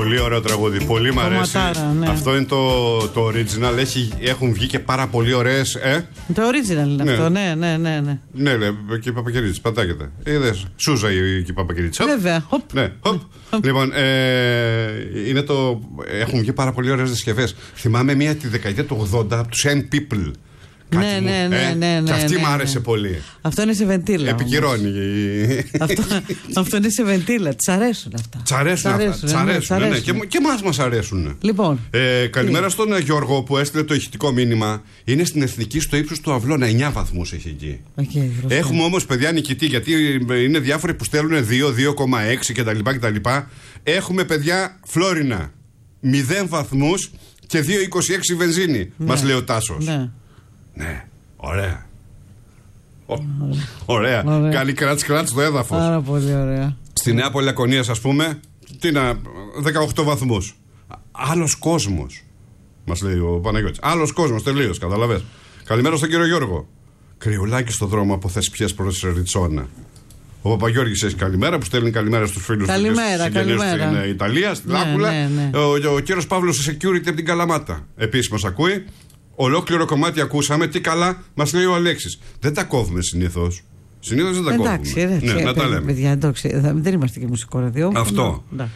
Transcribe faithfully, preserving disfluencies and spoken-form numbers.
Πολύ ωραίο τραγούδι. Πολύ μ' αρέσει. Κομματάρα, ναι. Αυτό είναι το, το original. Έχει, έχουν βγει και πάρα πολύ ωραίες. Ε? Το original είναι ναι. αυτό, ναι, ναι, ναι. Ναι, ναι, ναι και η Παπακερίτση. Πατάκεται. Είδες. Σούζα η, η Παπακερίτση. Βέβαια. Χοπ. Ναι, χοπ. Χοπ. Λοιπόν, ε, είναι το, έχουν βγει πάρα πολύ ωραίες διασκευές. Θυμάμαι μία τη δεκαετία του ογδόντα από τους N People. Ναι, ναι, ναι, ε, ναι, ναι. Και αυτή ναι, μ' ναι. άρεσε πολύ. Αυτό είναι σε βεντίλα. Επικυρώνει. αυτό, αυτό είναι σε βεντίλα. Τς αρέσουν αυτά. Τς αρέσουν αυτά. Τς αρέσουν, ναι, ναι. Και, και εμάς μας αρέσουν. Λοιπόν. Ε, καλημέρα τι? στον Γιώργο που έστειλε το ηχητικό μήνυμα. Είναι στην Εθνική στο ύψος του Αυλώνα. εννιά βαθμούς έχει εκεί. Okay, Έχουμε όμως παιδιά νικητή, γιατί είναι διάφοροι που στέλνουν δύο, δύο κόμμα έξι κτλ. Έχουμε παιδιά Φλόρινα. μηδέν βαθμούς και δύο κόμμα είκοσι έξι βενζίνη. Ναι. Μας λέει ο Τάσος. Ναι. Ναι, ωραία. Ωραία. ωραία. Κάνει κράτς κράτς το έδαφος. Πάρα πολύ ωραία. Στη Νέα Πολυακονίας, ας πούμε, τι να, δεκαοκτώ βαθμούς. Άλλος κόσμος. Μας λέει ο Παναγιώτης. Άλλος κόσμος, τελείως, καταλαβες. Καλημέρα στον κύριο Γιώργο. Κρυουλάκι στο δρόμο από Θεσπιές προς Ριτσόνα. Ο Παπαγιώργης έχει καλημέρα που στέλνει καλημέρα στους φίλους του στην Ιταλία, στη ναι, Λάκουλα. Ναι, ναι. Ο, ο κύριος Παύλος security από την Καλαμάτα. Επίσης μας ακούει. Ολόκληρο κομμάτι ακούσαμε. Τι καλά μας λέει ο Αλέξης. Δεν τα κόβουμε συνήθως. Συνήθως δεν τα εντάξει, κόβουμε. Εντάξει, ναι, να τα λέμε. Παιδιά, εντάξει, δεν είμαστε και μουσικό ραδιόφωνο. Αυτό. Ναι.